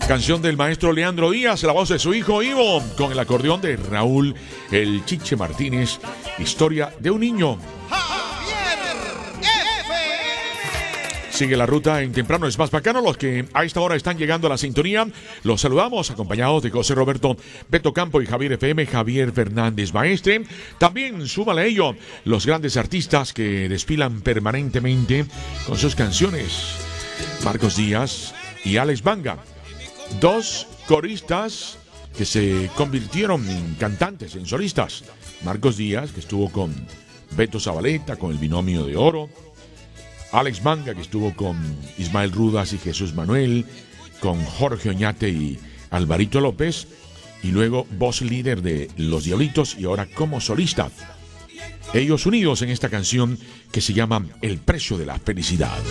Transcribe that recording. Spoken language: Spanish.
Canción del maestro Leandro Díaz, la voz de su hijo Ivo, con el acordeón de Raúl El Chiche Martínez, Historia de un niño. Sigue la ruta en Temprano es más bacano. Los que a esta hora están llegando a la sintonía, los saludamos acompañados de José Roberto Beto Campo y Javier FM, Javier Fernández Maestre. También súmale a ello los grandes artistas que desfilan permanentemente con sus canciones. Marcos Díaz y Alex Banga, dos coristas que se convirtieron en cantantes, en solistas. Marcos Díaz, que estuvo con Beto Zabaleta, con el Binomio de Oro. Alex Banga, que estuvo con Ismael Rudas y Jesús Manuel, con Jorge Oñate y Alvarito López, y luego voz líder de Los Diablitos y ahora como solista. Ellos unidos en esta canción que se llama El precio de la felicidad.